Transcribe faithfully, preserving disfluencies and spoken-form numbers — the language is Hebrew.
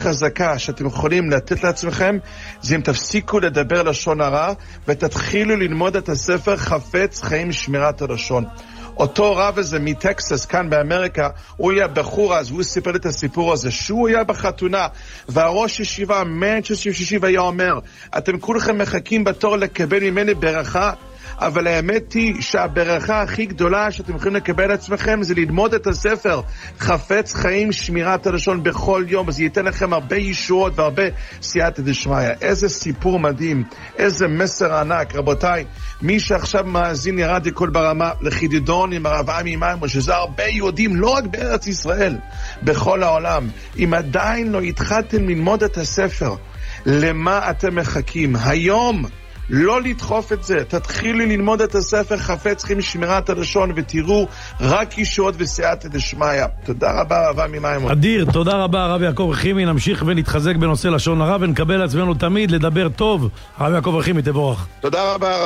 חזקה שאתם יכולים לתת לעצמכם, זה אם תפסיקו לדבר לשון הרע, ותתחילו ללמוד את הספר חפץ חיים שמירת הלשון. אותו רב הזה מטקסס, כאן באמריקה, הוא היה בחור אז, הוא סיפר את הסיפור הזה, שהוא היה בחתונה, והראש ישיבה, מנצ'סטר ישיבה, היה אומר, אתם כולכם מחכים בתור לקבל ממני ברכה, אבל האמת היא שהברכה הכי גדולה שאתם יכולים לקבל לעצמכם זה ללמוד את הספר חפץ חיים שמירת הלשון בכל יום, אז ייתן לכם הרבה ישועות והרבה סייעתא דשמיא. איזה סיפור מדהים, איזה מסר ענק. רבותיי, מי שעכשיו מאזין ירד כל ברמה לחידדון עם הרב עמי מימון, שזה הרבה יהודים לא רק בארץ ישראל, בכל העולם, אם עדיין לא התחלתם ללמוד את הספר, למה אתם מחכים? היום לא לדחוף את זה, תתחילו ללמוד את הספר חפץ חיים שמירת הלשון ותראו רק ישועות וסייעתא דשמיא. תודה רבה רב עמי מימון. אדיר, תודה רבה הרב יעקב רחימי. נמשיך ונתחזק בנושא לשון הרע ונקבל לעצמנו תמיד לדבר טוב. הרב יעקב רחימי, תבורך. תודה רבה.